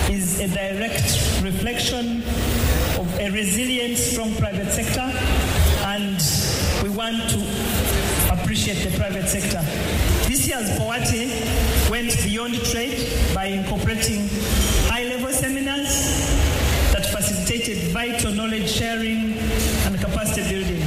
is a direct reflection of a resilient, strong private sector, and we want to appreciate the private sector. This year's Bowati went beyond trade by incorporating high-level seminars that facilitated vital knowledge sharing and capacity building.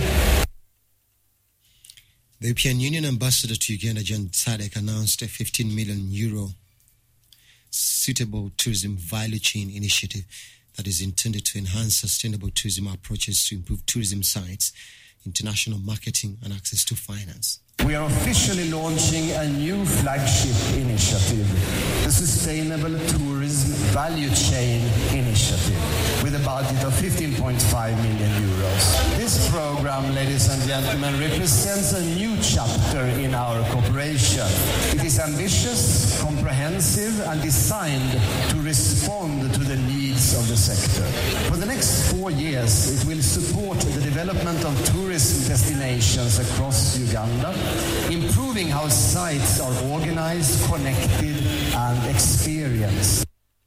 The European Union ambassador to Uganda, Jan Sadek, announced a €15 million suitable tourism value chain initiative that is intended to enhance sustainable tourism approaches to improve tourism sites, international marketing, and access to finance. We are officially launching a new flagship initiative, the Sustainable Tourism Value Chain Initiative, with a budget of €15.5 million. This program, ladies and gentlemen, represents a new chapter in our cooperation. It is ambitious, comprehensive, and designed to respond to the needs of the sector. For the next 4 years, it will support the development of tourism destinations across Uganda, improving how sites are organized, connected, and experienced.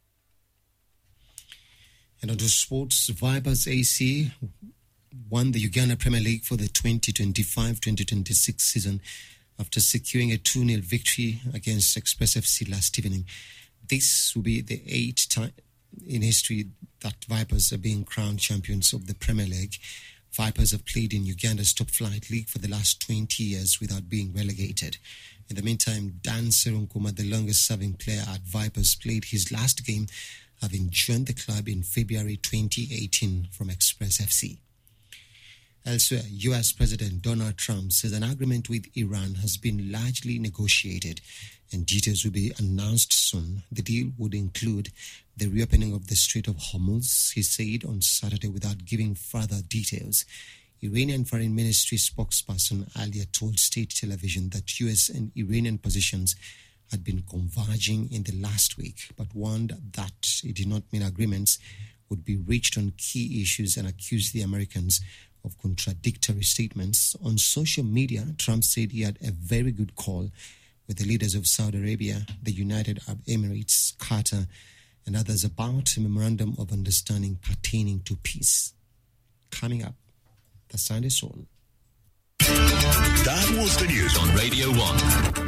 And on to sports, Vipers AC won the Uganda Premier League for the 2025-2026 season after securing a 2-0 victory against Express FC last evening. This will be the 8th time in history that Vipers are being crowned champions of the Premier League. Vipers have played in Uganda's top flight league for the last 20 years without being relegated. In the meantime, Dan Serunkuma, the longest-serving player at Vipers, played his last game, having joined the club in February 2018 from Express FC. Elsewhere, US President Donald Trump says an agreement with Iran has been largely negotiated and details will be announced soon. The deal would include the reopening of the Strait of Hormuz, he said on Saturday, without giving further details. Iranian Foreign Ministry spokesperson earlier told state television that US and Iranian positions had been converging in the last week, but warned that it did not mean agreements would be reached on key issues and accused the Americans of contradictory statements. On social media, Trump said he had a very good call with the leaders of Saudi Arabia, the United Arab Emirates, Qatar, and others about a memorandum of understanding pertaining to peace. Coming up, the Sunday Soul. That was the news on Radio 1.